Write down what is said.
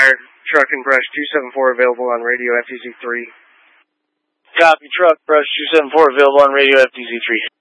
fire. Truck and brush 274 available on radio FTZ3. Copy, truck, brush 274 available on radio FTZ3.